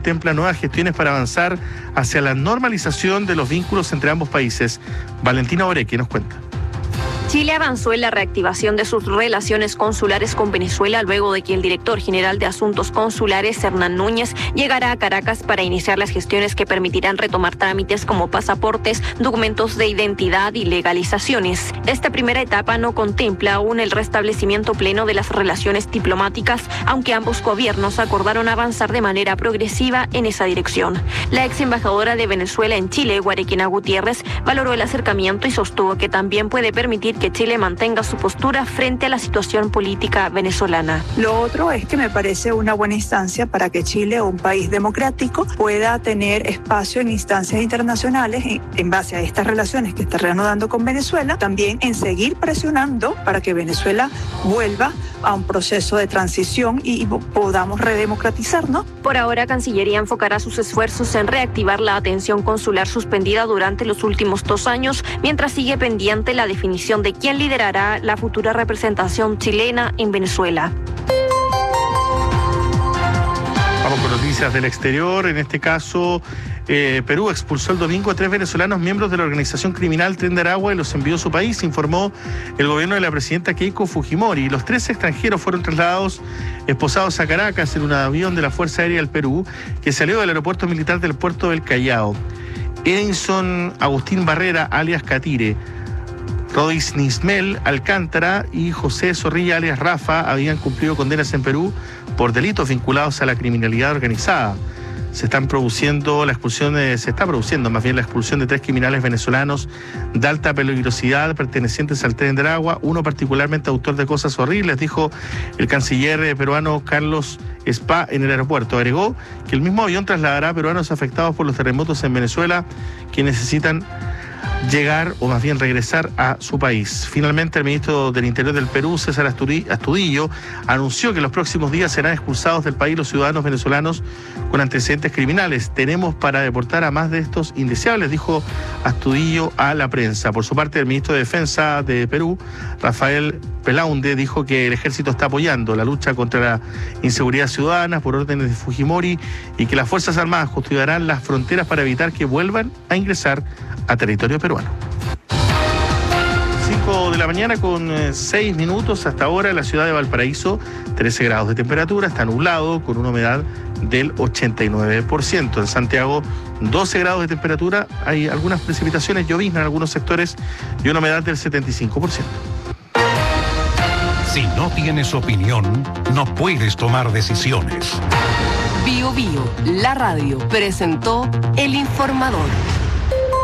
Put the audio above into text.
contempla nuevas gestiones para avanzar hacia la normalización de los vínculos entre ambos países. Valentina Oreque nos cuenta. Chile avanzó en la reactivación de sus relaciones consulares con Venezuela luego de que el director general de Asuntos Consulares, Hernán Núñez, llegara a Caracas para iniciar las gestiones que permitirán retomar trámites como pasaportes, documentos de identidad y legalizaciones. Esta primera etapa no contempla aún el restablecimiento pleno de las relaciones diplomáticas, aunque ambos gobiernos acordaron avanzar de manera progresiva en esa dirección. La ex embajadora de Venezuela en Chile, Guarequina Gutiérrez, valoró el acercamiento y sostuvo que también puede permitir que Chile mantenga su postura frente a la situación política venezolana. Lo otro es que me parece una buena instancia para que Chile, un país democrático, pueda tener espacio en instancias internacionales en base a estas relaciones que está reanudando con Venezuela, también en seguir presionando para que Venezuela vuelva a un proceso de transición y podamos redemocratizarnos. Por ahora, Cancillería enfocará sus esfuerzos en reactivar la atención consular suspendida durante los últimos 2 años, mientras sigue pendiente la definición de quién liderará la futura representación chilena en Venezuela. Vamos con noticias del exterior. En este caso, Perú expulsó el domingo a 3 venezolanos miembros de la organización criminal Tren de Aragua y los envió a su país, informó el gobierno de la presidenta Keiko Fujimori. Los 3 extranjeros fueron trasladados esposados a Caracas en un avión de la Fuerza Aérea del Perú que salió del aeropuerto militar del puerto del Callao. Edinson Agustín Barrera, alias Catire, Rodis Nismel Alcántara y José Zorrilla, alias Rafa, habían cumplido condenas en Perú por delitos vinculados a la criminalidad organizada. Se está produciendo la expulsión de 3 criminales venezolanos de alta peligrosidad pertenecientes al Tren de Aragua, uno particularmente autor de cosas horribles, dijo el canciller peruano Carlos Spa en el aeropuerto. Agregó que el mismo avión trasladará a peruanos afectados por los terremotos en Venezuela que necesitan llegar o más bien regresar a su país. Finalmente, el ministro del Interior del Perú, César Astudillo, anunció que en los próximos días serán expulsados del país los ciudadanos venezolanos con antecedentes criminales. Tenemos para deportar a más de estos indeseables, dijo Astudillo a la prensa. Por su parte, el ministro de Defensa de Perú, Rafael Pelaunde, dijo que el ejército está apoyando la lucha contra la inseguridad ciudadana por órdenes de Fujimori y que las Fuerzas Armadas custodiarán las fronteras para evitar que vuelvan a ingresar a territorio peruano. 5 de la mañana con 6 minutos hasta ahora en la ciudad de Valparaíso, 13 grados de temperatura, está nublado con una humedad del 89%. En Santiago, 12 grados de temperatura, hay algunas precipitaciones, llovizna en algunos sectores y una humedad del 75%. Si no tienes opinión, no puedes tomar decisiones. Bio Bio, la radio, presentó El Informador.